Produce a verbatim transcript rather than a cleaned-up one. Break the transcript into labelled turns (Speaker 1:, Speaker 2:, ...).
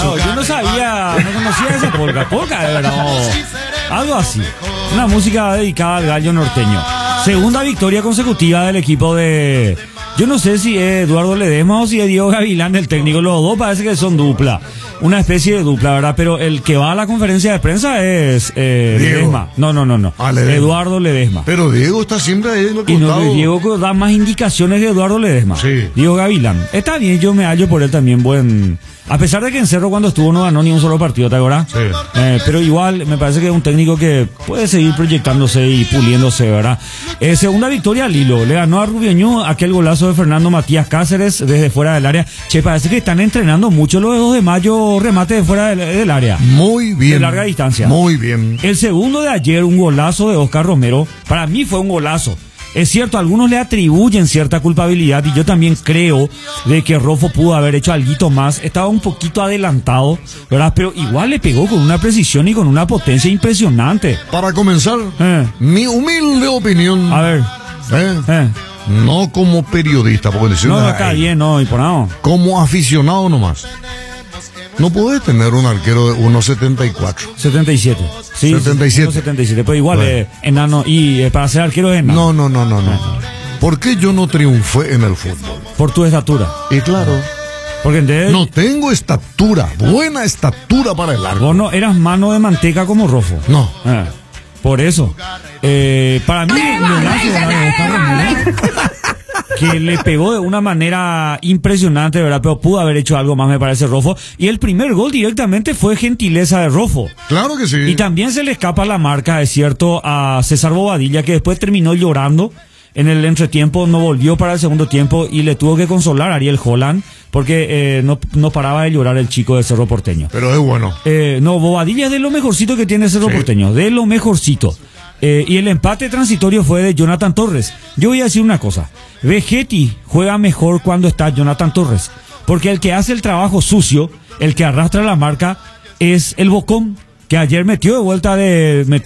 Speaker 1: eso.
Speaker 2: Yo no sabía, no conocía esa polka. Polka, de verdad. No. Algo así. Una música dedicada al gallo norteño. Segunda victoria consecutiva del equipo de... Yo no sé si es Eduardo Ledesma o si es Diego Gavilán el técnico. Los dos parece que son dupla. Una especie de dupla, ¿verdad? Pero el que va a la conferencia de prensa es eh, Ledesma. No, no, no, no.
Speaker 1: Ah, Ledesma.
Speaker 2: Eduardo Ledesma.
Speaker 1: Pero Diego está siempre ahí en los
Speaker 2: Y no,
Speaker 1: costados.
Speaker 2: Diego da más indicaciones que Eduardo Ledesma.
Speaker 1: Sí.
Speaker 2: Diego Gavilán. Está bien, yo me hallo por él también buen... A pesar de que en Cerro cuando estuvo no ganó ni un solo partido, ¿te acuerdas?
Speaker 1: Sí.
Speaker 2: Eh, pero igual me parece que es un técnico que puede seguir proyectándose y puliéndose, ¿verdad? Eh, segunda victoria al hilo. Le ganó a Rubioñú aquel golazo de Fernando Matías Cáceres desde fuera del área. Che, parece que están entrenando mucho los de dos de mayo, remate de fuera del, del área.
Speaker 1: Muy bien.
Speaker 2: De larga distancia.
Speaker 1: Muy bien.
Speaker 2: El segundo de ayer, un golazo de Oscar Romero. Para mí fue un golazo. Es cierto, algunos le atribuyen cierta culpabilidad y yo también creo de que Rofo pudo haber hecho algo más. Estaba un poquito adelantado, ¿verdad? Pero igual le pegó con una precisión y con una potencia impresionante.
Speaker 1: Para comenzar,
Speaker 2: Eh.
Speaker 1: mi humilde opinión.
Speaker 2: A ver,
Speaker 1: ¿eh?
Speaker 2: eh.
Speaker 1: No como periodista, porque
Speaker 2: No, acá bien, no, y por nada.
Speaker 1: como aficionado nomás. No podés tener un arquero de uno setenta y cuatro.
Speaker 2: setenta y siete. Sí,
Speaker 1: setenta y siete.
Speaker 2: setenta y siete, pero igual,
Speaker 1: Bueno.
Speaker 2: eh, enano. Y eh, para ser arquero es enano.
Speaker 1: No, no, no, no, no. ¿Por qué yo no triunfé en el fútbol?
Speaker 2: Por tu estatura.
Speaker 1: Y claro,
Speaker 2: Porque entonces,
Speaker 1: no tengo estatura, buena estatura para el arco.
Speaker 2: vos no eras mano de manteca como Rofo.
Speaker 1: No.
Speaker 2: Eh, por eso. Eh, para mí, Leonardo de Oscar Romero, que le pegó de una manera impresionante, ¿verdad? Pero pudo haber hecho algo más, me parece, Rofo. Y el primer gol directamente fue gentileza de Rofo.
Speaker 1: Claro que sí.
Speaker 2: Y también se le escapa la marca, es cierto, a César Bobadilla, que después terminó llorando. En el entretiempo no volvió para el segundo tiempo y le tuvo que consolar a Ariel Holland porque eh, no, no paraba de llorar el chico de Cerro Porteño.
Speaker 1: Pero es bueno.
Speaker 2: Eh, no, Bobadilla es de lo mejorcito que tiene Cerro
Speaker 1: Sí.
Speaker 2: Porteño, de lo mejorcito. Eh, y el empate transitorio fue de Jonathan Torres. Yo voy a decir una cosa, Vegetti juega mejor cuando está Jonathan Torres, porque el que hace el trabajo sucio, el que arrastra la marca, es el Bocón, que ayer metió de vuelta de...